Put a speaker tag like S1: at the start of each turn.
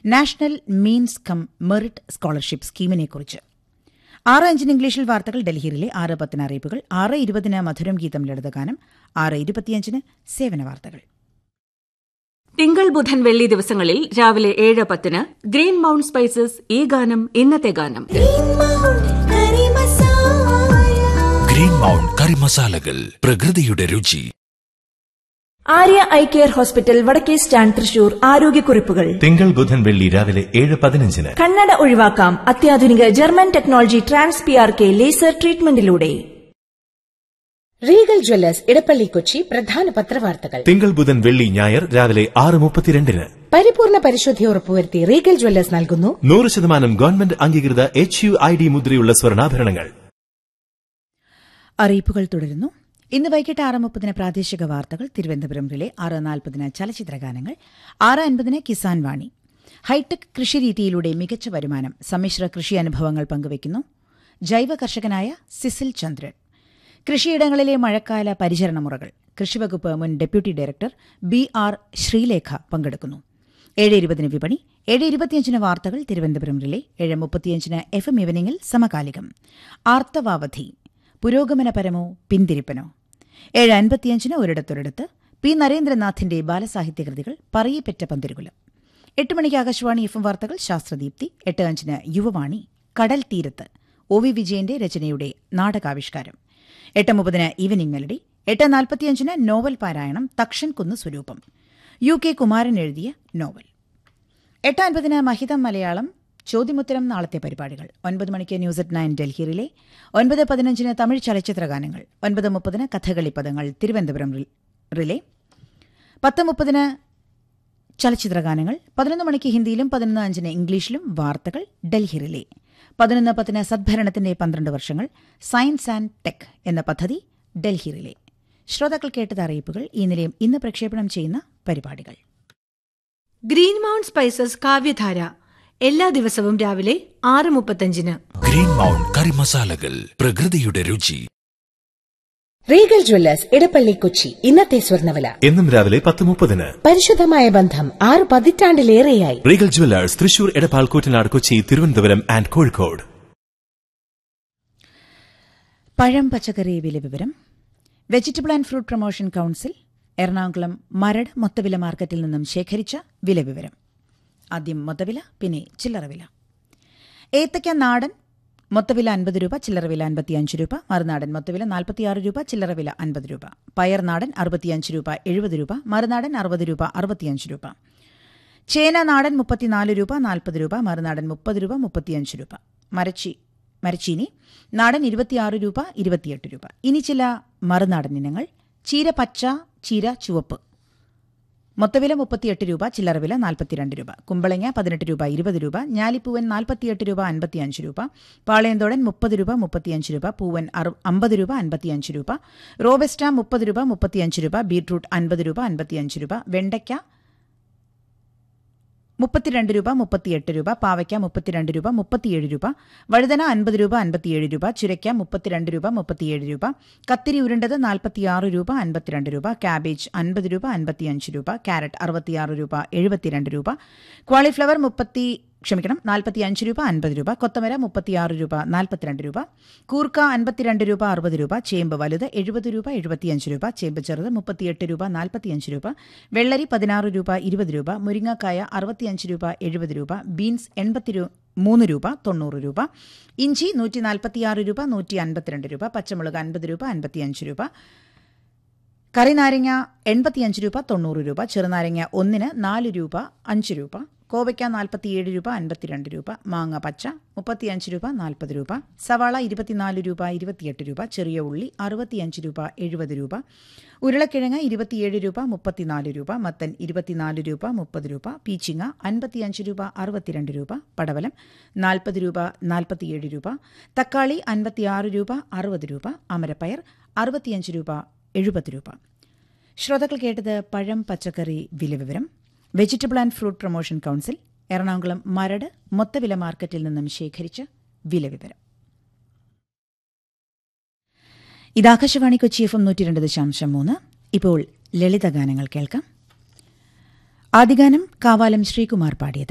S1: National means come merit scholarship സ്കീമിനെക്കുറിച്ച്. 6:05 ഇംഗ്ലീഷിൽ വാർത്തകൾ ഡൽഹിയിലെ 6:10 അറിയിപ്പുകൾ, 6:20 മധുരം ഗീതം ലളിതഗാനം, 6:25 സേവന വാർത്തകൾ.
S2: തിങ്കൾ ബുധൻ വെള്ളി ദിവസങ്ങളിൽ രാവിലെ 7:10 ഗ്രീൻ മൗണ്ട് സ്പൈസസ് ഈ ഗാനം ഇന്നത്തെ ഗാനം.
S3: ഗ്രീൻ മൗണ്ട് കറി മസാലകൾ, പ്രകൃതിയുടെ രുചി.
S4: ആര്യ ഐ കെയർ ഹോസ്പിറ്റൽ, വടക്കേ സ്റ്റാൻഡ്, തൃശൂർ. ആരോഗ്യക്കുറിപ്പുകൾ
S5: തിങ്കൾ ബുധൻ വെള്ളി രാവിലെ 7:15.
S4: കണ്ണട ഒഴിവാക്കാം അത്യാധുനിക German technology trans PRK laser ട്രീറ്റ്മെന്റിലൂടെ.
S6: Regal Jewellers Edappally Kochi പ്രധാന പത്രവാർത്തകൾ.
S5: തിങ്കൾ ബുധൻ വെള്ളി ഞായർ രാവിലെ 6:32.
S6: പരിപൂർണ പരിശുദ്ധി ഉറപ്പുവരുത്തി റീഗൽ ജ്വല്ലേഴ്സ് നൽകുന്നു
S5: 100% ഗവൺമെന്റ് അംഗീകൃത HUID മുദ്രയുള്ള സ്വർണ്ണാഭരണങ്ങൾ.
S1: അറിയിപ്പുകൾ തുടരുന്നു. ഇന്ന് വൈകിട്ട് 6:30 പ്രാദേശിക വാർത്തകൾ തിരുവനന്തപുരം റിലേ, 6:40 ചലച്ചിത്രഗാനങ്ങൾ, 6:50 കിസാൻ വാണി. ഹൈടെക് കൃഷിരീതിയിലൂടെ മികച്ച വരുമാനം, സമ്മിശ്ര കൃഷി അനുഭവങ്ങൾ പങ്കുവയ്ക്കുന്നു ജൈവ കർഷകനായ സിസിൽ ചന്ദ്രൻ. കൃഷിയിടങ്ങളിലെ മഴക്കാല പരിചരണമുറകൾ, കൃഷിവകുപ്പ് മുൻ ഡെപ്യൂട്ടി ഡയറക്ടർ BR ശ്രീലേഖ പങ്കെടുക്കുന്നു. 7:20 വിപണി, 7:25 വാർത്തകൾ തിരുവനന്തപുരം റിലേ, 7:35 FM ഈവനിംഗിൽ സമകാലികം. ആർത്തവാവധി പുരോഗമനപരമോ പിന്തിരിപ്പനോ. 7:55 ഒരിടത്തൊരിടത്ത് പി നരേന്ദ്രനാഥിന്റെ ബാലസാഹിത്യകൃതികൾ പറയിപ്പെറ്റ പന്തിരുകുലം. 8 മണിക്ക് ആകാശവാണി FM വാർത്തകൾ ശാസ്ത്രദീപ്തി. 8:05 യുവവാണി കടൽ തീരത്ത് OV വിജയന്റെ രചനയുടെ നാടകാവിഷ്കാരം. 8:30 ഈവനിംഗ് മെലഡി. 8:45 നോവൽ പാരായണം തക്ഷൻ കുന്ന് സ്വരൂപം, UK കുമാരൻ എഴുതിയ നോവൽ. 8:50 മഹിതം മലയാളം ചോദ്യമുത്തരം നാളത്തെ പരിപാടികൾ. 9 മണിക്ക് news at 9 Delhi relay. 9:15 Tamil ചലച്ചിത്രഗാനങ്ങൾ. 9:30 കഥകളി പദങ്ങൾ തിരുവനന്തപുരം റിലേ. 10:30 ചലച്ചിത്രഗാനങ്ങൾ. 11 മണിക്ക് ഹിന്ദിയിലും 11:05 ഇംഗ്ലീഷിലും വാർത്തകൾ ഡൽഹി റിലേ. 11:10 സദ്ഭരണത്തിന്റെ 12 വർഷങ്ങൾ, സയൻസ് ആൻഡ് ടെക് എന്ന പദ്ധതി ഡൽഹി റിലേ. ശ്രോതാക്കൾ കേട്ടത് അറിയിപ്പുകൾ. ഈ നിലയം ഇന്ന് പ്രക്ഷേപണം ചെയ്യുന്ന പരിപാടികൾ.
S4: ഗ്രീൻ മൗണ്ട് സ്പൈസസ് കാവ്യധാര എല്ലാ ദിവസവും രാവിലെ 6:35.
S3: ഗ്രീൻ മൗണ്ട് കറി മസാലകൾ, പ്രകൃതിയുടെ രുചി.
S6: റീഗൽ ജ്വല്ലേഴ്സ് ഇടപ്പള്ളി കൊച്ചി ഇന്നത്തെ സ്വർണ്ണവില
S5: എന്നും രാവിലെ 10:30.
S6: പരിശുദ്ധമായ ബന്ധം 6 പതിറ്റാണ്ടിലേറെയായി.
S5: Regal Jewellers Thrissur, Edappal, Koottanad, Kochi, Thiruvananthapuram and Kozhikode.
S1: പഴം പച്ചക്കറി വില വിവരം. Vegetable and fruit promotion council Ernakulam Maradu മൊത്തവില മാർക്കറ്റിൽ നിന്നും ശേഖരിച്ച വില വിവരം. ആദ്യം മൊത്തവില, പിന്നെ ചില്ലറവില. ഏത്തയ്ക്ക നാടൻ മൊത്തവില 50 രൂപ, ചില്ലറവില 55 രൂപ. മറുനാടൻ മൊത്തവില 46 രൂപ, ചില്ലറവില 50 രൂപ. പയർ നാടൻ 65 രൂപ 70 രൂപ, മറുനാടൻ 60 രൂപ 65 രൂപ. ചേന നാടൻ 34 രൂപ 40 രൂപ, മറുനാടൻ 30 രൂപ 35 രൂപ. മരച്ചീനി നാടൻ 26 രൂപ 28 രൂപ. ഇനി ചില മറുനാടൻ ഇനങ്ങൾ. ചീര പച്ച, ചീര ചുവപ്പ് മൊത്തവില 38 രൂപ, ചില്ലറവില 42 രൂപ. കുമ്പളങ്ങ 18 രൂപ 20 രൂപ. ഞാലിപ്പൂവൻ 48 രൂപ 55 രൂപ. പാളയന്തോടൻ 30 രൂപ 35 രൂപ. പൂവൻ 50 രൂപ 55 രൂപ. റോബസ്റ്റ 30 രൂപ 35 രൂപ. ബീട്രൂട്ട് 50 രൂപ 55 രൂപ. വെണ്ടയ്ക്ക 32 രൂപ 38 രൂപ. പാവയ്ക്ക 32 രൂപ 37 രൂപ. വഴുതന 50 രൂപ 57 രൂപ. ചുരയ്ക്ക 32 രൂപ 37 രൂപ. കത്തിരി ഉരുണ്ടത് 46 രൂപ 52 രൂപ. കാബേജ് 50 രൂപ 55 രൂപ. ക്യാരറ്റ് 66 രൂപ 72 രൂപ. കോളിഫ്ലവർ 45 രൂപ 50 രൂപ. കൊത്തമര 36 രൂപ 42 രൂപ. കൂർക്ക 52 രൂപ 60 രൂപ. ചേമ്പ് വലുത് 70 രൂപ 75 രൂപ. ചേമ്പ് ചെറുത് 38 രൂപ 45 രൂപ. വെള്ളരി 16 രൂപ 20 രൂപ. മുരിങ്ങക്കായ 65 രൂപ 70 രൂപ. ബീൻസ് 83 രൂപ 90 രൂപ. ഇഞ്ചി 146 രൂപ 152 രൂപ. പച്ചമുളക് 50 രൂപ 55 രൂപ. കറിനാരങ്ങ 85 രൂപ 90 രൂപ. ചെറുനാരങ്ങ ഒന്നിന് 4 രൂപ 5 രൂപ. കോവയ്ക്ക 47 രൂപ 52 രൂപ. മാങ്ങ പച്ച 35 രൂപ 40 രൂപ. സവാള 24 രൂപ 28 രൂപ. ചെറിയ ഉള്ളി 65 രൂപ 70 രൂപ. ഉരുളക്കിഴങ്ങ് 27 രൂപ 34 രൂപ. മത്തൻ 24 രൂപ 30 രൂപ. പീച്ചിങ്ങ 55 രൂപ 62 രൂപ. പടവലം 40 രൂപ 47 രൂപ. തക്കാളി 56 രൂപ 60 രൂപ. അമരപ്പയർ 65 രൂപ 70 രൂപ. ശ്രോതാക്കൾ കേട്ടത് പഴം പച്ചക്കറി വില വിവരം. Vegetable and fruit promotion council Ernakulam Maradu മൊത്തവില മാർക്കറ്റിൽ നിന്നും ശേഖരിച്ച വില വിവരം. ഇത് ആകാശവാണി കൊച്ചി FM 102.3. ഇപ്പോൾ ലളിതഗാനങ്ങൾ കേൾക്കാം. ആദ്യഗാനം കാവാലം ശ്രീകുമാർ പാടിയത്.